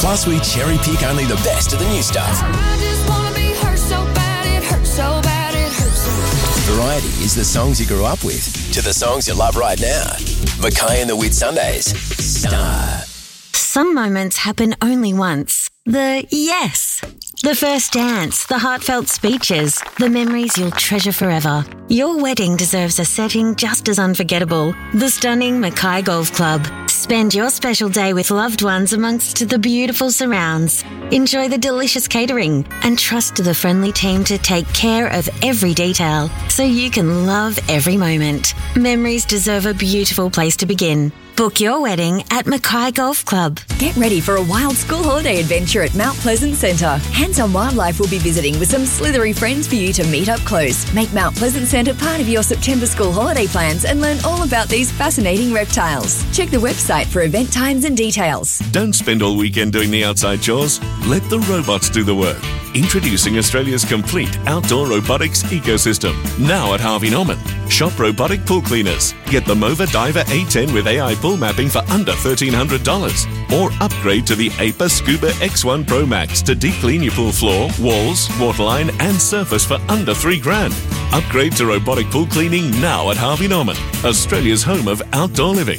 Plus, we cherry pick only the best of the new stuff. I just want to be hurt so bad, it hurts so bad, it hurts so bad. Variety is the songs you grew up with to the songs you love right now. Mackay and the Whitsundays. Star. Some moments happen only once. The yes. The first dance, the heartfelt speeches, the memories you'll treasure forever. Your wedding deserves a setting just as unforgettable. The stunning Mackay Golf Club. Spend your special day with loved ones amongst the beautiful surrounds. Enjoy the delicious catering and trust the friendly team to take care of every detail so you can love every moment. Memories deserve a beautiful place to begin. Book your wedding at Mackay Golf Club. Get ready for a wild school holiday adventure at Mount Pleasant Centre. Hands-on Wildlife will be visiting with some slithery friends for you to meet up close. Make Mount Pleasant Centre part of your September school holiday plans and learn all about these fascinating reptiles. Check the website for event times and details. Don't spend all weekend doing the outside chores. Let the robots do the work. Introducing Australia's complete outdoor robotics ecosystem. Now at Harvey Norman. Shop robotic pool cleaners. Get the Mova Diver A10 with AI pool mapping for under $1,300. Or upgrade to the APA Scuba X1 Pro Max to deep clean your pool floor, walls, waterline and surface for under $3,000. Upgrade to robotic pool cleaning now at Harvey Norman. Australia's home of outdoor living.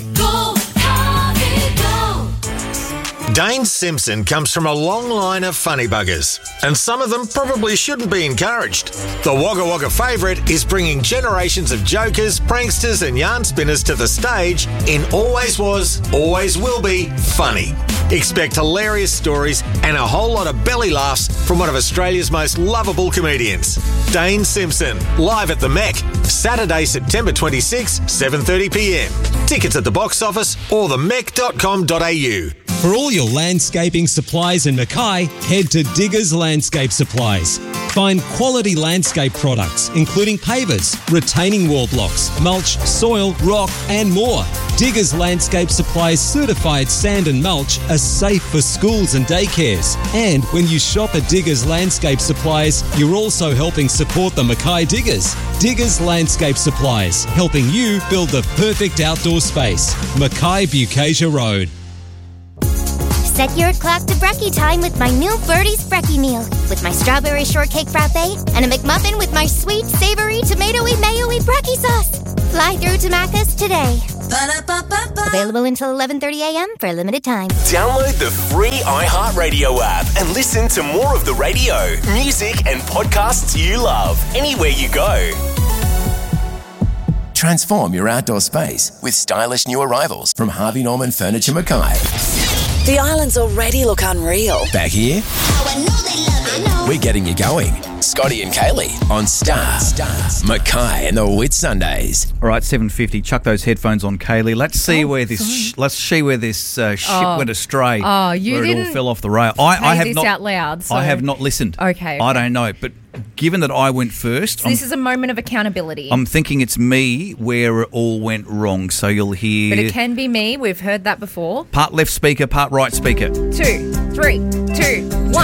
Dane Simpson comes from a long line of funny buggers, and some of them probably shouldn't be encouraged. The Wagga Wagga favourite is bringing generations of jokers, pranksters and yarn spinners to the stage in Always Was, Always Will Be Funny. Expect hilarious stories and a whole lot of belly laughs from one of Australia's most lovable comedians. Dane Simpson, live at the Mech, Saturday, September 26, 7:30pm. Tickets at the box office or themech.com.au. For all your landscaping supplies in Mackay, head to Diggers Landscape Supplies. Find quality landscape products, including pavers, retaining wall blocks, mulch, soil, rock, and more. Diggers Landscape Supplies certified sand and mulch are safe for schools and daycares. And when you shop at Diggers Landscape Supplies, you're also helping support the Mackay Diggers. Diggers Landscape Supplies, helping you build the perfect outdoor space. Mackay Bukasia Road. Set your clock to brekkie time with my new Birdie's Brekkie meal. With my strawberry shortcake frappe and a McMuffin with my sweet, savoury, tomatoey, mayo-y brekkie sauce. Fly through to Macca's today. Ba-da-ba-ba-ba. Available until 11:30am for a limited time. Download the free iHeartRadio app and listen to more of the radio, music and podcasts you love anywhere you go. Transform your outdoor space with stylish new arrivals from Harvey Norman Furniture Mackay. The islands already look unreal. Back here, we're getting you going. Scotty and Kaylee on Star. Mackay and the Whitsundays. All right, 7:50. Chuck those headphones on, Kaylee. Let's see where this ship went astray. Oh, you where didn't it all fell off the rail. I have this not out loud. So. I have not listened. Okay. I don't know, but given that I went first, So this is a moment of accountability. I'm thinking it's me where it all went wrong. So you'll hear. But it can be me. We've heard that before. Part left speaker, part right speaker. 2, 3, 2, 1.